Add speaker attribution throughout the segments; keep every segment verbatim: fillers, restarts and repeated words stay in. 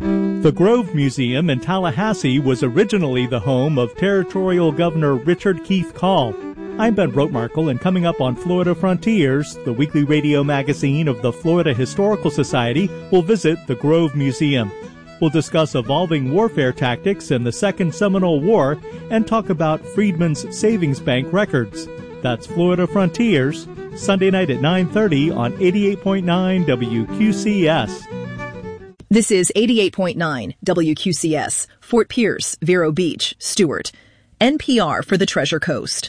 Speaker 1: The Grove Museum in Tallahassee was originally the home of Territorial Governor Richard Keith Call. I'm Ben Brotemarkle, and coming up on Florida Frontiers, the weekly radio magazine of the Florida Historical Society, will visit the Grove Museum. We'll discuss evolving warfare tactics in the Second Seminole War and talk about Freedmen's Savings Bank records. That's Florida Frontiers, Sunday night at nine thirty on eighty-eight point nine W Q C S.
Speaker 2: This is eighty-eight point nine W Q C S, Fort Pierce, Vero Beach, Stewart. N P R for the Treasure Coast.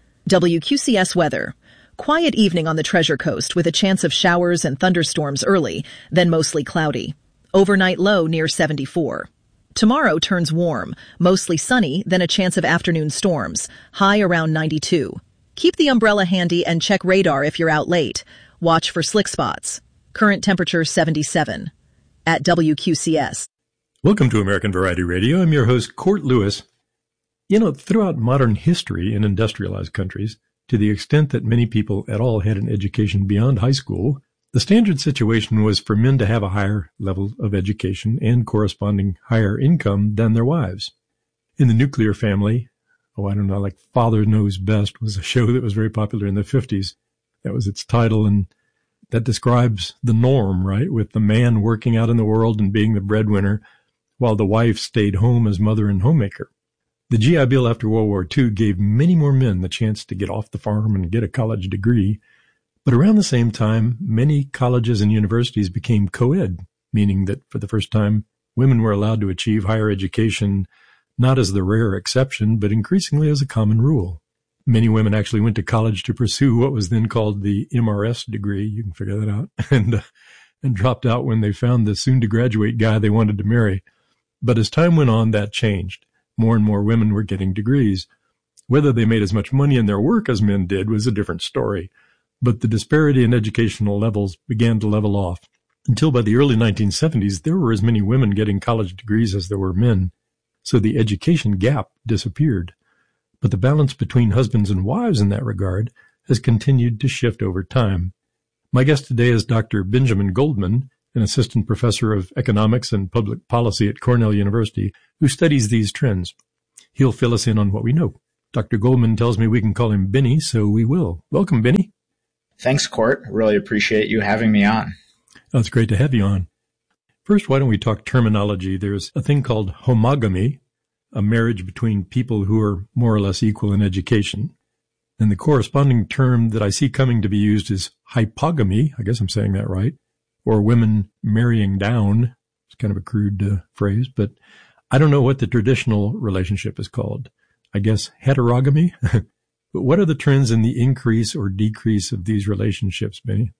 Speaker 2: W Q C S weather. Quiet evening on the Treasure Coast with a chance of showers and thunderstorms early, then mostly cloudy. Overnight low near seventy-four. Tomorrow turns warm, mostly sunny, then a chance of afternoon storms, high around ninety-two. Keep the umbrella handy and check radar if you're out late. Watch for slick spots. Current temperature seventy-seven. At W Q C S.
Speaker 3: Welcome to American Variety Radio. I'm your host, Court Lewis. You know, throughout modern history in industrialized countries, to the extent that many people at all had an education beyond high school, the standard situation was for men to have a higher level of education and corresponding higher income than their wives. In the nuclear family, oh, I don't know, like Father Knows Best was a show that was very popular in the fifties. That was its title, and that describes the norm, right? With the man working out in the world and being the breadwinner, while the wife stayed home as mother and homemaker. The G I Bill after World War Two gave many more men the chance to get off the farm and get a college degree. But around the same time, many colleges and universities became co-ed, meaning that for the first time, women were allowed to achieve higher education, not as the rare exception, but increasingly as a common rule. Many women actually went to college to pursue what was then called the M R S degree. You can figure that out. And, uh, and dropped out when they found the soon-to-graduate guy they wanted to marry. But as time went on, that changed. More and more women were getting degrees. Whether they made as much money in their work as men did was a different story. But the disparity in educational levels began to level off. Until by the early nineteen seventies, there were as many women getting college degrees as there were men. So the education gap disappeared. But the balance between husbands and wives in that regard has continued to shift over time. My guest today is Doctor Benjamin Goldman, an assistant professor of economics and public policy at Cornell University, who studies these trends. He'll fill us in on what we know. Doctor Goldman tells me we can call him Benny, so we will. Welcome, Benny.
Speaker 4: Thanks, Court. Really appreciate you having me on.
Speaker 3: Oh, it's great to have you on. First, why don't we talk terminology? There's a thing called homogamy, a marriage between people who are more or less equal in education. And the corresponding term that I see coming to be used is hypogamy. I guess I'm saying that right. Or women marrying down. It's kind of a crude uh, phrase, but I don't know what the traditional relationship is called. I guess heterogamy. But what are the trends in the increase or decrease of these relationships, Benny?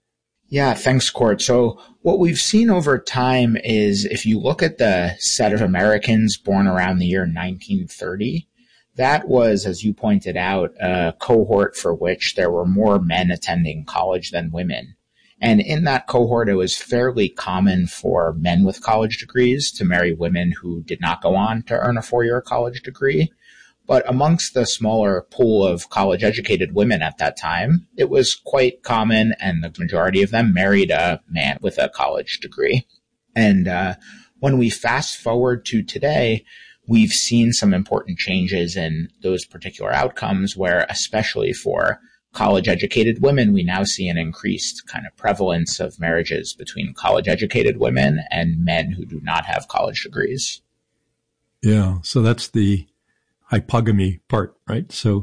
Speaker 4: Yeah, thanks, Court. So what we've seen over time is if you look at the set of Americans born around the year nineteen thirty, that was, as you pointed out, a cohort for which there were more men attending college than women. And in that cohort, it was fairly common for men with college degrees to marry women who did not go on to earn a four-year college degree. But amongst the smaller pool of college-educated women at that time, it was quite common, and the majority of them married a man with a college degree. And uh, when we fast forward to today, we've seen some important changes in those particular outcomes where, especially for college-educated women, we now see an increased kind of prevalence of marriages between college-educated women and men who do not have college degrees.
Speaker 3: Yeah, so that's the hypogamy part, right? So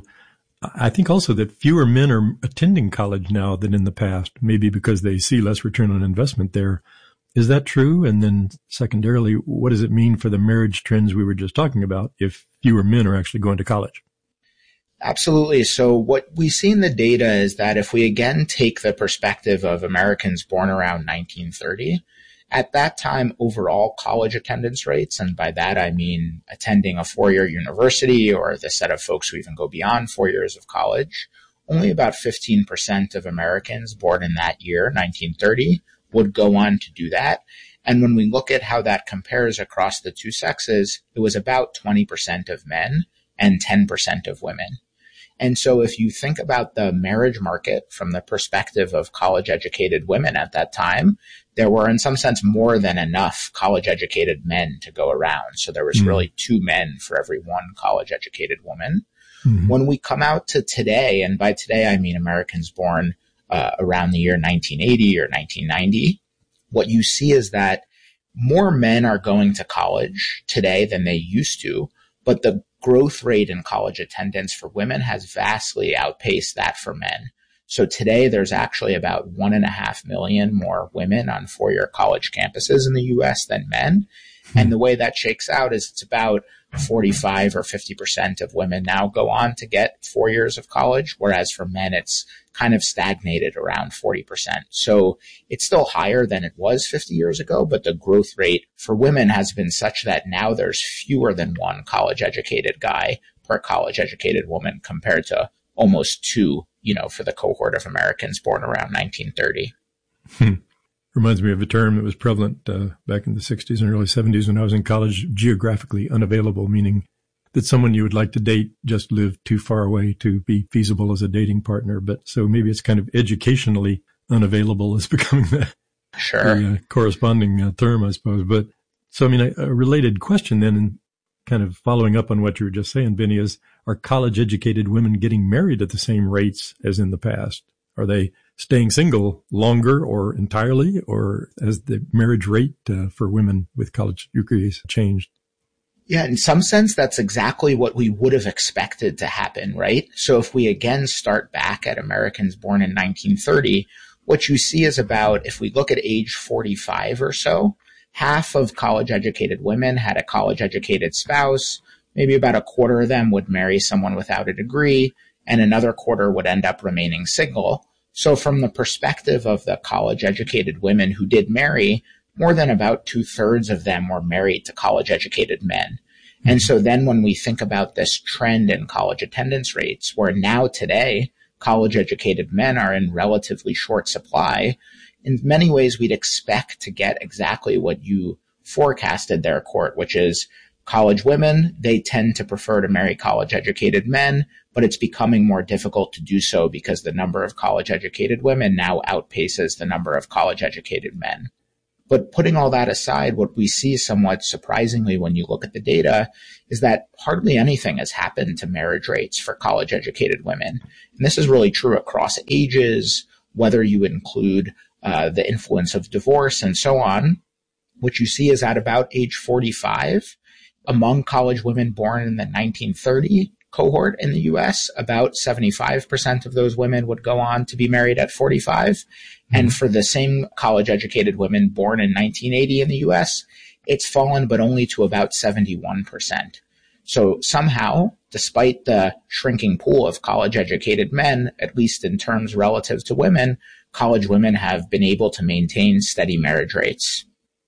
Speaker 3: I think also that fewer men are attending college now than in the past, maybe because they see less return on investment there. Is that true? And then secondarily, what does it mean for the marriage trends we were just talking about if fewer men are actually going to college?
Speaker 4: Absolutely. So what we see in the data is that if we again take the perspective of Americans born around nineteen thirty, at that time, overall college attendance rates, and by that I mean attending a four-year university or the set of folks who even go beyond four years of college, only about fifteen percent of Americans born in that year, nineteen thirty, would go on to do that. And when we look at how that compares across the two sexes, it was about twenty percent of men and ten percent of women. And so if you think about the marriage market from the perspective of college-educated women at that time, there were in some sense more than enough college-educated men to go around. So there was mm. really two men for every one college-educated woman. Mm-hmm. When we come out to today, and by today I mean Americans born uh, around the year nineteen eighty or nineteen ninety, what you see is that more men are going to college today than they used to, but the growth rate in college attendance for women has vastly outpaced that for men. So today there's actually about one and a half million more women on four-year college campuses in the U S than men. Hmm. And the way that shakes out is it's about forty-five or fifty percent of women now go on to get four years of college, whereas for men it's kind of stagnated around forty percent. So it's still higher than it was fifty years ago, but the growth rate for women has been such that now there's fewer than one college-educated guy per college-educated woman compared to almost two, you know, for the cohort of Americans born around nineteen thirty.
Speaker 3: Hmm. Reminds me of a term that was prevalent uh, back in the sixties and early seventies when I was in college, geographically unavailable, meaning that someone you would like to date just lived too far away to be feasible as a dating partner. But so maybe it's kind of educationally unavailable is becoming the,
Speaker 4: sure.
Speaker 3: the uh, corresponding uh, term, I suppose. But so, I mean, a, a related question then, and kind of following up on what you were just saying, Vinny, is are college-educated women getting married at the same rates as in the past? Are they staying single longer or entirely, or has the marriage rate uh, for women with college degrees changed?
Speaker 4: Yeah, in some sense, that's exactly what we would have expected to happen, right? So if we again start back at Americans born in nineteen thirty, what you see is about, if we look at age forty-five or so, half of college-educated women had a college-educated spouse. Maybe about a quarter of them would marry someone without a degree, and another quarter would end up remaining single. So from the perspective of the college-educated women who did marry, more than about two-thirds of them were married to college-educated men. Mm-hmm. And so then when we think about this trend in college attendance rates, where now today college-educated men are in relatively short supply, in many ways we'd expect to get exactly what you forecasted there, Court, which is college women, they tend to prefer to marry college-educated men, but it's becoming more difficult to do so because the number of college-educated women now outpaces the number of college-educated men. But putting all that aside, what we see somewhat surprisingly when you look at the data is that hardly anything has happened to marriage rates for college-educated women. And this is really true across ages, whether you include uh, the influence of divorce and so on. What you see is at about age forty-five, among college women born in the nineteen thirty cohort in the U S, about seventy-five percent of those women would go on to be married at forty-five. Mm-hmm. And for the same college-educated women born in nineteen eighty in the U S, it's fallen, but only to about seventy-one percent. So somehow, despite the shrinking pool of college-educated men, at least in terms relative to women, college women have been able to maintain steady marriage rates.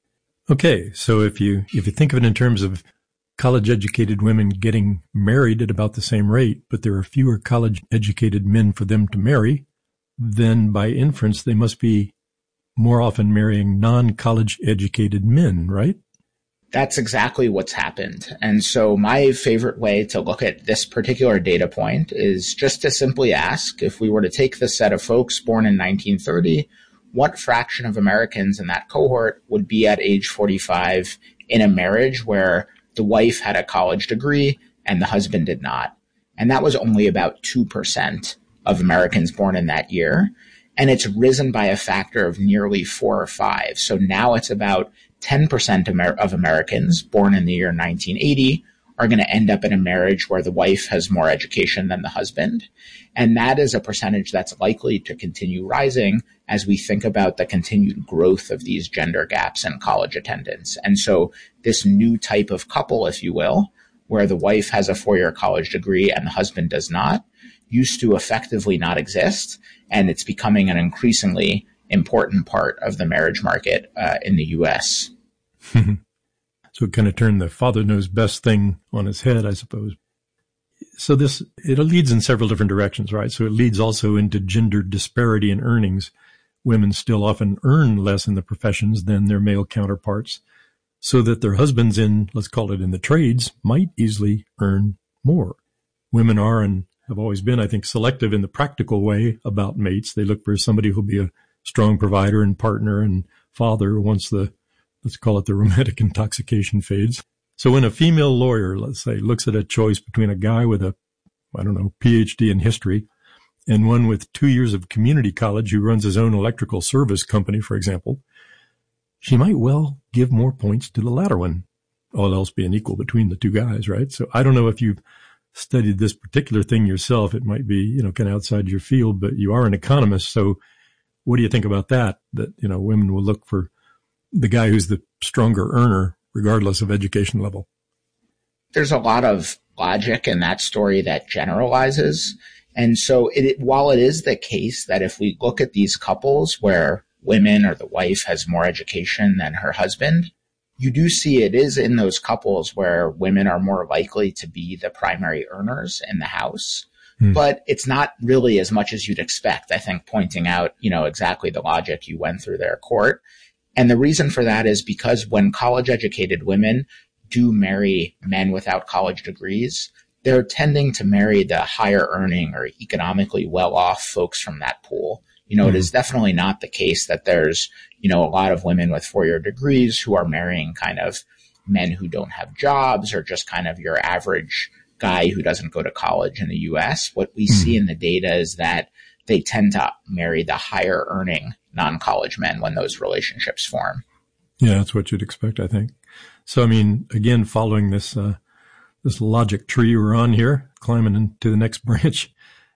Speaker 3: Okay, so if you if you think of it in terms of college-educated women getting married at about the same rate, but there are fewer college-educated men for them to marry, then by inference, they must be more often marrying non-college-educated men, right?
Speaker 4: That's exactly what's happened. And so my favorite way to look at this particular data point is just to simply ask, if we were to take the set of folks born in nineteen thirty, what fraction of Americans in that cohort would be at age forty-five in a marriage where the wife had a college degree and the husband did not? And that was only about two percent of Americans born in that year. And it's risen by a factor of nearly four or five. So now it's about ten percent of Americans born in the year nineteen eighty are going to end up in a marriage where the wife has more education than the husband. And that is a percentage that's likely to continue rising as we think about the continued growth of these gender gaps in college attendance. And so this new type of couple, if you will, where the wife has a four-year college degree and the husband does not, used to effectively not exist. And it's becoming an increasingly important part of the marriage market uh, in the U S.
Speaker 3: So it kind of turned the father knows best thing on his head, I suppose. So this, it leads in several different directions, right? So it leads also into gender disparity in earnings. Women still often earn less in the professions than their male counterparts, so that their husbands in, let's call it in the trades, might easily earn more. Women are and have always been, I think, selective in the practical way about mates. They look for somebody who'll be a strong provider and partner and father once the, let's call it the romantic intoxication fades. So when a female lawyer, let's say, looks at a choice between a guy with a, I don't know, P H D in history and one with two years of community college who runs his own electrical service company, for example, she might well give more points to the latter one, all else being equal between the two guys, right? So I don't know if you've studied this particular thing yourself. It might be, you know, kind of outside your field, but you are an economist. So what do you think about that? That, you know, women will look for the guy who's the stronger earner, regardless of education level.
Speaker 4: There's a lot of logic in that story that generalizes. And so it, while it is the case that if we look at these couples where women or the wife has more education than her husband, you do see it is in those couples where women are more likely to be the primary earners in the house. Hmm. But it's not really as much as you'd expect, I think, pointing out, you know, exactly the logic you went through there, Court. And the reason for that is because when college-educated women do marry men without college degrees, they're tending to marry the higher earning or economically well-off folks from that pool. You know, mm-hmm. It is definitely not the case that there's, you know, a lot of women with four-year degrees who are marrying kind of men who don't have jobs or just kind of your average guy who doesn't go to college in the U S. What we mm-hmm. see in the data is that they tend to marry the higher earning non-college men when those relationships form.
Speaker 3: Yeah, that's what you'd expect, I think. So, I mean, again, following this uh, this logic tree we're on here, climbing into the next branch,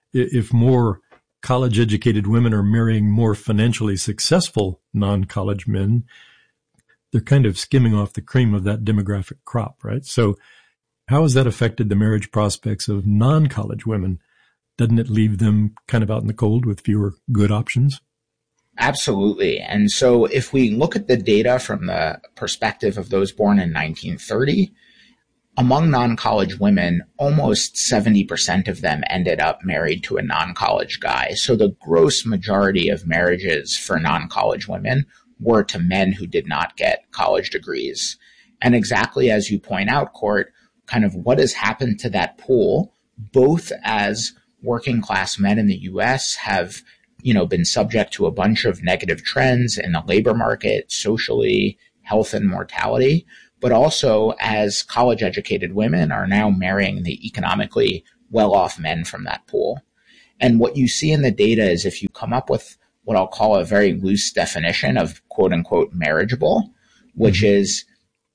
Speaker 3: if more college-educated women are marrying more financially successful non-college men, they're kind of skimming off the cream of that demographic crop, right? So how has that affected the marriage prospects of non-college women? Doesn't it leave them kind of out in the cold with fewer good options?
Speaker 4: Absolutely. And so if we look at the data from the perspective of those born in nineteen thirty, among non-college women, almost seventy percent of them ended up married to a non-college guy. So the gross majority of marriages for non-college women were to men who did not get college degrees. And exactly as you point out, Court, kind of what has happened to that pool, both as working class men in the U S have, you know, been subject to a bunch of negative trends in the labor market, socially, health and mortality, but also as college-educated women are now marrying the economically well-off men from that pool. And what you see in the data is if you come up with what I'll call a very loose definition of quote-unquote marriageable, which mm-hmm. is,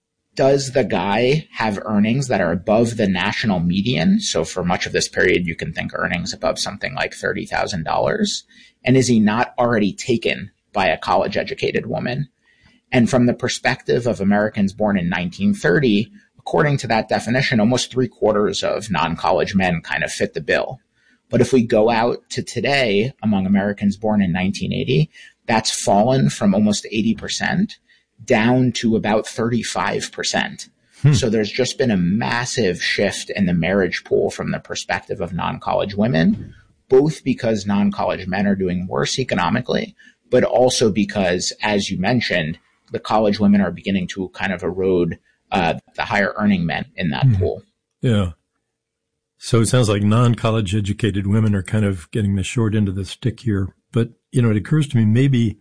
Speaker 4: does the guy have earnings that are above the national median? So for much of this period, you can think earnings above something like thirty thousand dollars. And is he not already taken by a college-educated woman? And from the perspective of Americans born in nineteen thirty, according to that definition, almost three quarters of non-college men kind of fit the bill. But if we go out to today, among Americans born in nineteen eighty, that's fallen from almost eighty percent down to about thirty-five percent. Hmm. So there's just been a massive shift in the marriage pool from the perspective of non-college women, both because non-college men are doing worse economically, but also because, as you mentioned, the college women are beginning to kind of erode uh, the higher earning men in that hmm. pool.
Speaker 3: Yeah. So it sounds like non-college educated women are kind of getting the short end of the stick here. But, you know, it occurs to me maybe,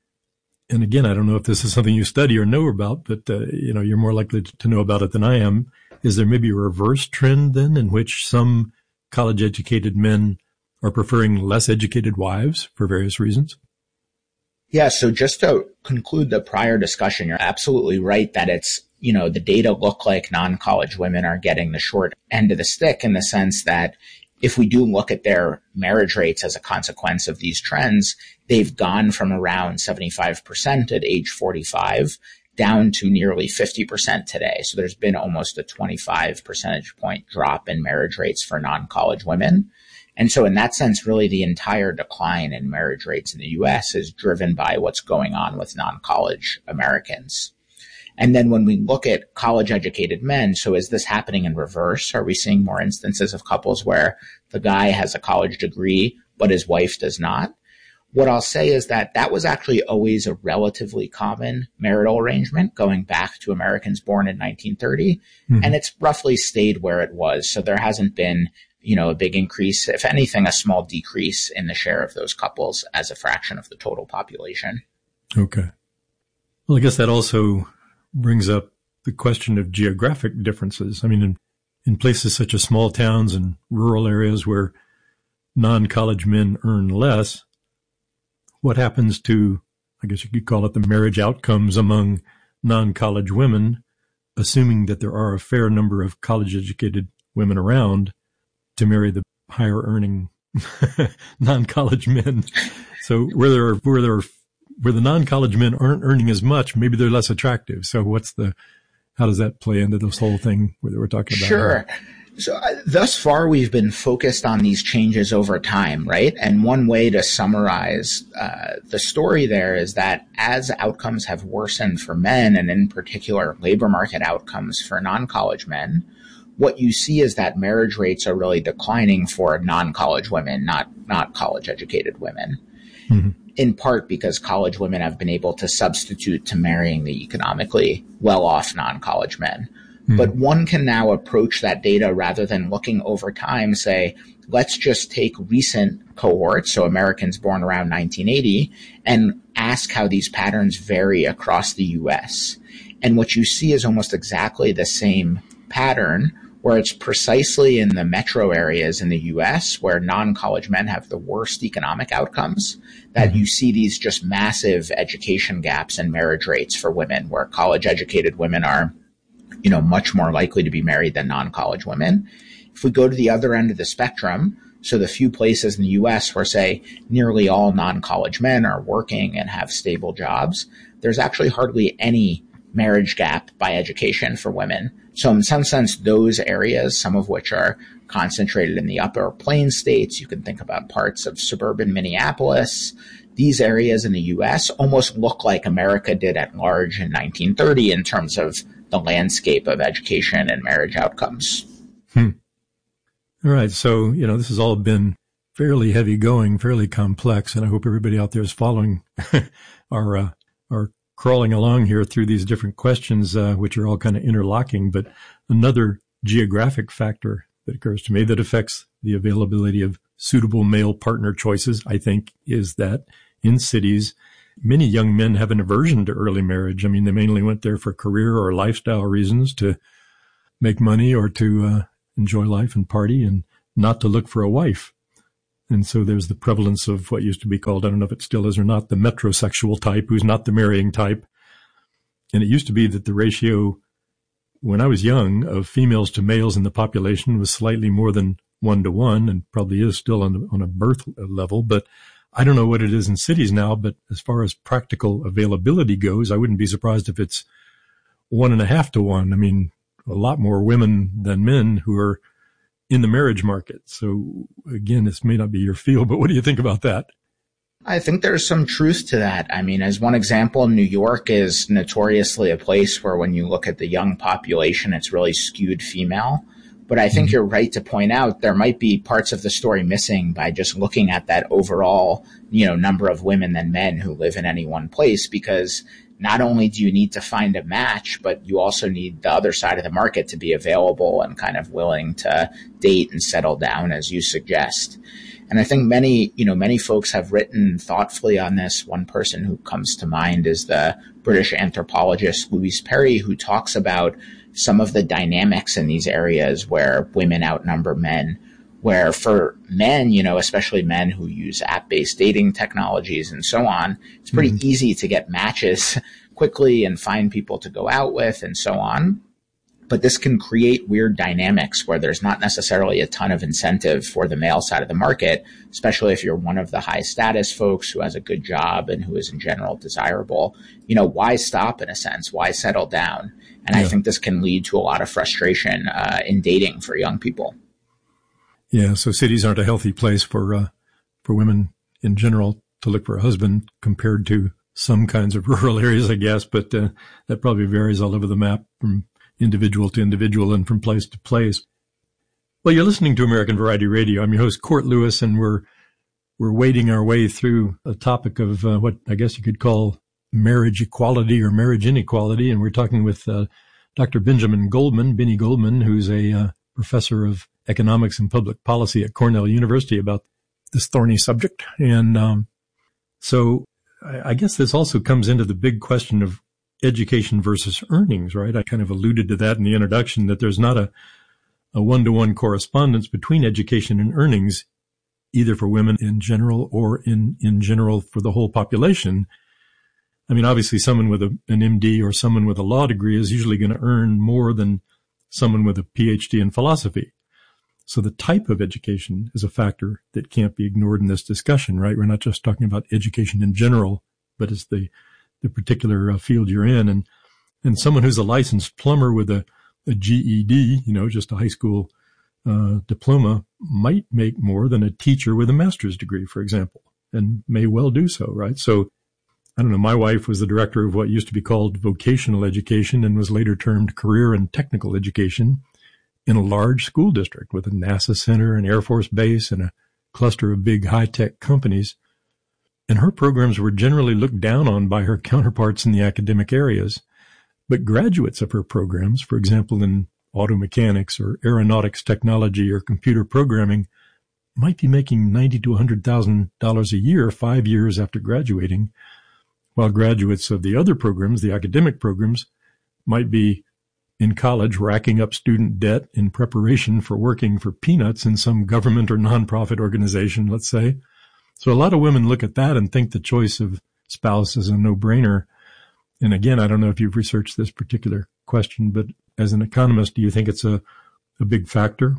Speaker 3: and again, I don't know if this is something you study or know about, but, uh, you know, you're more likely to know about it than I am. Is there maybe a reverse trend then in which some college educated men are preferring less educated wives for various reasons?
Speaker 4: Yeah. So just to conclude the prior discussion, you're absolutely right that it's, you know, the data look like non-college women are getting the short end of the stick in the sense that if we do look at their marriage rates as a consequence of these trends, they've gone from around seventy-five percent at age forty-five down to nearly fifty percent today. So there's been almost a twenty-five percentage point drop in marriage rates for non-college women. And so in that sense, really the entire decline in marriage rates in the U S is driven by what's going on with non-college Americans. And then when we look at college-educated men, so is this happening in reverse? Are we seeing more instances of couples where the guy has a college degree, but his wife does not? What I'll say is that that was actually always a relatively common marital arrangement going back to Americans born in nineteen thirty, mm-hmm. and it's roughly stayed where it was. So there hasn't been, you know, a big increase, if anything, a small decrease in the share of those couples as a fraction of the total population.
Speaker 3: Okay. Well, I guess that also brings up the question of geographic differences. I mean, in, in places such as small towns and rural areas where non-college men earn less, what happens to, I guess you could call it the marriage outcomes among non-college women, assuming that there are a fair number of college-educated women around to marry the higher-earning non-college men. So where there are, where there are, where the non-college men aren't earning as much, maybe they're less attractive. So what's the, how does that play into this whole thing that we're talking about?
Speaker 4: Sure. So uh, thus far, we've been focused on these changes over time, right? And one way to summarize uh, the story there is that as outcomes have worsened for men, and in particular labor market outcomes for non-college men, what you see is that marriage rates are really declining for non-college women, not not college-educated women. Mm-hmm. In part because college women have been able to substitute to marrying the economically well-off non-college men. Mm-hmm. But one can now approach that data rather than looking over time, say, let's just take recent cohorts, so Americans born around nineteen eighty, and ask how these patterns vary across the U S. And what you see is almost exactly the same pattern, where it's precisely in the metro areas in the U S where non-college men have the worst economic outcomes, that mm-hmm. you see these just massive education gaps and marriage rates for women, where college-educated women are, you know, much more likely to be married than non-college women. If we go to the other end of the spectrum, so the few places in the U S where, say, nearly all non-college men are working and have stable jobs, there's actually hardly any marriage gap by education for women. So in some sense, those areas, some of which are concentrated in the upper plains states, you can think about parts of suburban Minneapolis, these areas in the U S almost look like America did at large in nineteen thirty in terms of the landscape of education and marriage outcomes.
Speaker 3: Hmm. All right. So, you know, this has all been fairly heavy going, fairly complex, and I hope everybody out there is following our, uh, our crawling along here through these different questions, uh, which are all kind of interlocking. But another geographic factor that occurs to me that affects the availability of suitable male partner choices, I think, is that in cities, many young men have an aversion to early marriage. I mean, they mainly went there for career or lifestyle reasons, to make money or to uh, enjoy life and party, and not to look for a wife. And so there's the prevalence of what used to be called, I don't know if it still is or not, the metrosexual type, who's not the marrying type. And it used to be that the ratio, when I was young, of females to males in the population was slightly more than one to one, and probably is still on, on a birth level. But I don't know what it is in cities now, but as far as practical availability goes, I wouldn't be surprised if it's one and a half to one. I mean, a lot more women than men who are in the marriage market. So again, this may not be your field, but what do you think about that?
Speaker 4: I think there's some truth to that. I mean, as one example, New York is notoriously a place where when you look at the young population, it's really skewed female. But I think mm-hmm. you're right to point out there might be parts of the story missing by just looking at that overall, you know, number of women than men who live in any one place, because not only do you need to find a match, but you also need the other side of the market to be available and kind of willing to date and settle down, as you suggest. And I think many, you know, many folks have written thoughtfully on this. One person who comes to mind is the British anthropologist Louise Perry, who talks about some of the dynamics in these areas where women outnumber men, where for men, you know, especially men who use app-based dating technologies and so on, it's pretty mm-hmm. easy to get matches quickly and find people to go out with and so on. But this can create weird dynamics where there's not necessarily a ton of incentive for the male side of the market, especially if you're one of the high status folks who has a good job and who is in general desirable. You know, why stop in a sense? Why settle down? And yeah. I think this can lead to a lot of frustration uh, in dating for young people.
Speaker 3: Yeah, so cities aren't a healthy place for uh, for women in general to look for a husband compared to some kinds of rural areas, I guess. But uh, that probably varies all over the map from individual to individual and from place to place. Well, you're listening to American Variety Radio. I'm your host, Court Lewis, and we're we're wading our way through a topic of uh, what I guess you could call marriage equality or marriage inequality. And we're talking with uh, Doctor Benjamin Goldman, Benny Goldman, who's a uh, professor of economics and public policy at Cornell University, about this thorny subject. And um, so I, I guess this also comes into the big question of education versus earnings, right? I kind of alluded to that in the introduction, that there's not a, a one-to-one correspondence between education and earnings, either for women in general or in, in general for the whole population. I mean, obviously someone with a, an M D or someone with a law degree is usually going to earn more than someone with a P H D in philosophy. So the type of education is a factor that can't be ignored in this discussion, right? We're not just talking about education in general, but it's the, the particular uh, field you're in. And, and someone who's a licensed plumber with a, a G E D, you know, just a high school uh, diploma, might make more than a teacher with a master's degree, for example, and may well do so, right? So I don't know, my wife was the director of what used to be called vocational education and was later termed career and technical education in a large school district with a NASA center, an Air Force base, and a cluster of big high-tech companies. And her programs were generally looked down on by her counterparts in the academic areas. But graduates of her programs, for example, in auto mechanics or aeronautics technology or computer programming, might be making ninety thousand to one hundred thousand dollars a year five years after graduating, while graduates of the other programs, the academic programs, might be in college racking up student debt in preparation for working for peanuts in some government or nonprofit organization, let's say. So a lot of women look at that and think the choice of spouse is a no-brainer. And again, I don't know if you've researched this particular question, but as an economist, do you think it's a, a big factor?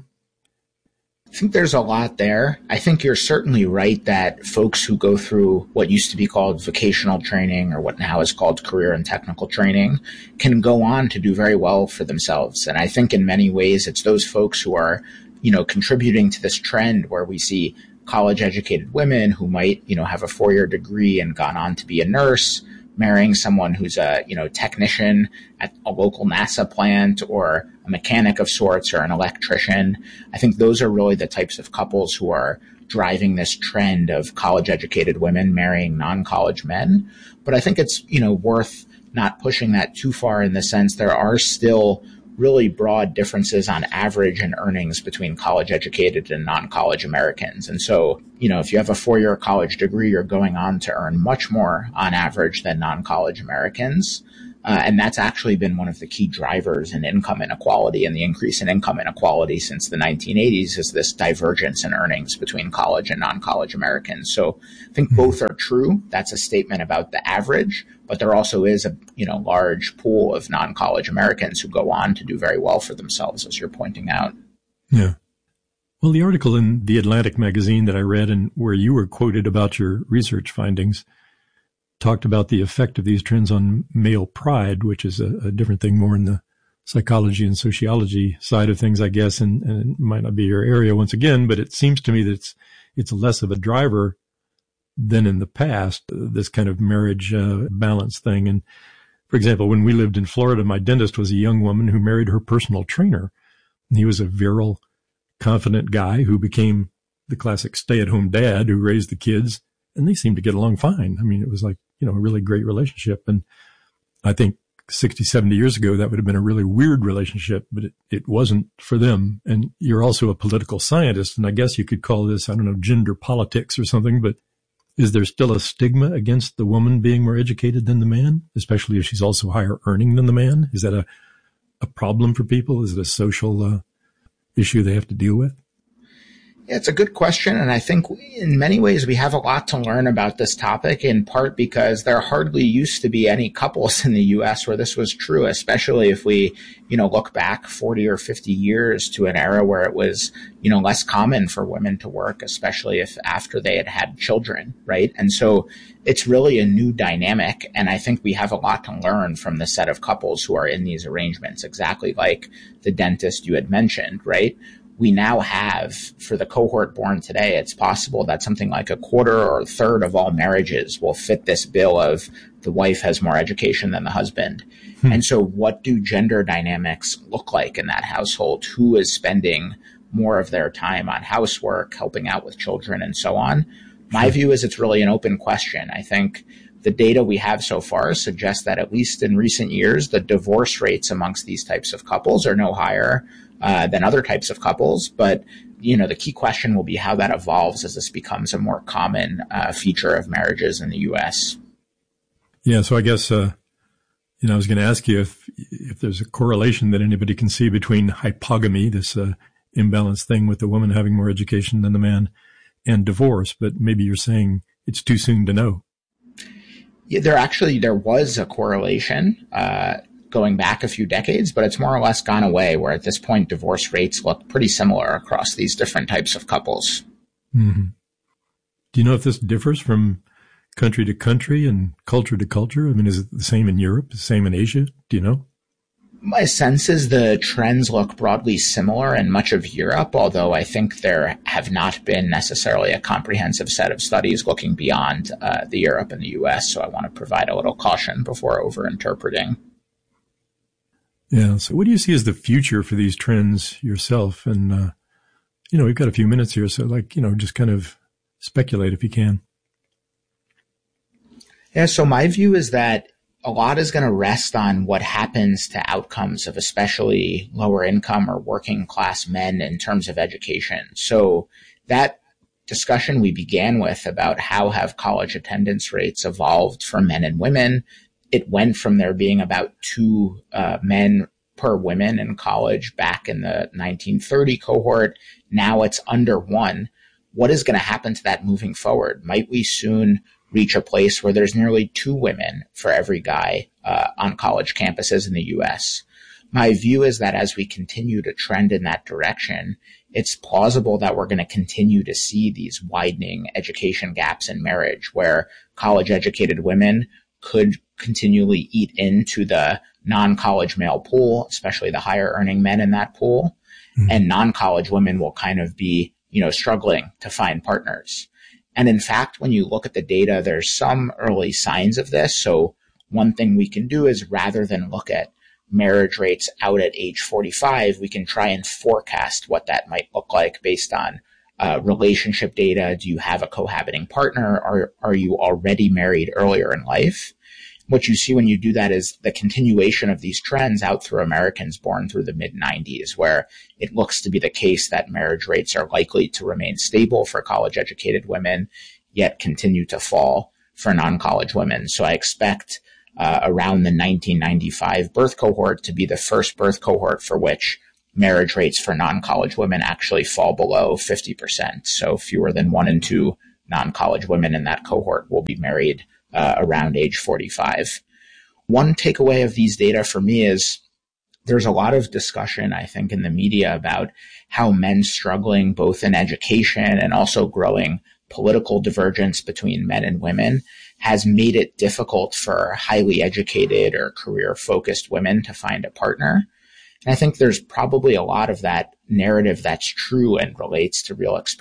Speaker 4: I think there's a lot there. I think you're certainly right that folks who go through what used to be called vocational training or what now is called career and technical training can go on to do very well for themselves. And I think in many ways, it's those folks who are, you know, contributing to this trend where we see college educated women who might, you know, have a four-year degree and gone on to be a nurse, marrying someone who's a, you know, technician at a local NASA plant or a mechanic of sorts or an electrician. I think those are really the types of couples who are driving this trend of college educated women marrying non-college men. But I think it's, you know, worth not pushing that too far in the sense there are still really broad differences on average in earnings between college educated and non-college Americans. And so, you know, if you have a four-year college degree, you're going on to earn much more on average than non-college Americans. Uh, and that's actually been one of the key drivers in income inequality, and the increase in income inequality since the nineteen eighties is this divergence in earnings between college and non-college Americans. So I think both are true. That's a statement about the average, but there also is a, you know, large pool of non-college Americans who go on to do very well for themselves, as you're pointing out.
Speaker 3: Yeah. Well, the article in The Atlantic magazine that I read and where you were quoted about your research findings talked about the effect of these trends on male pride, which is a, a different thing, more in the psychology and sociology side of things, I guess, and, and it might not be your area once again, but it seems to me that it's, it's less of a driver than in the past, this kind of marriage uh, balance thing. And for example, when we lived in Florida, my dentist was a young woman who married her personal trainer. And he was a virile, confident guy who became the classic stay-at-home dad who raised the kids, and they seemed to get along fine. I mean, it was like, you know, a really great relationship. And I think sixty, seventy years ago, that would have been a really weird relationship, but it, it wasn't for them. And you're also a political scientist, and I guess you could call this, I don't know, gender politics or something, but is there still a stigma against the woman being more educated than the man, especially if she's also higher earning than the man? Is that a, a problem for people? Is it a social uh, issue they have to deal with?
Speaker 4: Yeah, it's a good question. And I think in many ways we have a lot to learn about this topic, in part because there hardly used to be any couples in the U S where this was true, especially if we, you know, look back forty or fifty years to an era where it was, you know, less common for women to work, especially if after they had had children, right? And so it's really a new dynamic. And I think we have a lot to learn from the set of couples who are in these arrangements, exactly like the dentist you had mentioned, right? We now have, for the cohort born today, it's possible that something like a quarter or a third of all marriages will fit this bill of the wife has more education than the husband. Hmm. And so what do gender dynamics look like in that household? Who is spending more of their time on housework, helping out with children, and so on? My view is it's really an open question. I think the data we have so far suggests that at least in recent years, the divorce rates amongst these types of couples are no higher Uh, than other types of couples. But, you know, the key question will be how that evolves as this becomes a more common uh, feature of marriages in the U S.
Speaker 3: Yeah, so I guess uh, You know, I was going to ask you if if there's a correlation that anybody can see between hypogamy, this uh, imbalanced thing with the woman having more education than the man, and divorce, but maybe you're saying it's too soon to know.
Speaker 4: Yeah, there actually, there was a correlation uh, going back a few decades, but it's more or less gone away, where at this point, divorce rates look pretty similar across these different types of couples.
Speaker 3: Mm-hmm. Do you know if this differs from country to country and culture to culture? I mean, is it the same in Europe, the same in Asia? Do you know?
Speaker 4: My sense is the trends look broadly similar in much of Europe, although I think there have not been necessarily a comprehensive set of studies looking beyond uh, the Europe and the U S, so I want to provide a little caution before over-interpreting.
Speaker 3: Yeah, so what do you see as the future for these trends yourself? And, uh, you know, we've got a few minutes here, so like, you know, just kind of speculate if you can.
Speaker 4: Yeah, so my view is that a lot is going to rest on what happens to outcomes of especially lower income or working class men in terms of education. So that discussion we began with about how have college attendance rates evolved for men and women, it went from there being about two uh, men per women in college back in the nineteen thirty cohort. Now it's under one. What is going to happen to that moving forward? Might we soon reach a place where there's nearly two women for every guy uh, on college campuses in the U S? My view is that as we continue to trend in that direction, it's plausible that we're going to continue to see these widening education gaps in marriage, where college-educated women could continually eat into the non-college male pool, especially the higher-earning men in that pool, mm-hmm. and non-college women will kind of be, you know, struggling to find partners. And in fact, when you look at the data, there's some early signs of this. So one thing we can do is, rather than look at marriage rates out at age forty-five, we can try and forecast what that might look like based on uh, relationship data. Do you have a cohabiting partner? Or are you already married earlier in life? What you see when you do that is the continuation of these trends out through Americans born through the mid nineties, where it looks to be the case that marriage rates are likely to remain stable for college-educated women, yet continue to fall for non-college women. So I expect uh, around the nineteen ninety-five birth cohort to be the first birth cohort for which marriage rates for non-college women actually fall below fifty percent. So fewer than one in two non-college women in that cohort will be married Uh, around age forty-five. One takeaway of these data for me is there's a lot of discussion, I think, in the media about how men struggling both in education and also growing political divergence between men and women has made it difficult for highly educated or career-focused women to find a partner. And I think there's probably a lot of that narrative that's true and relates to real experience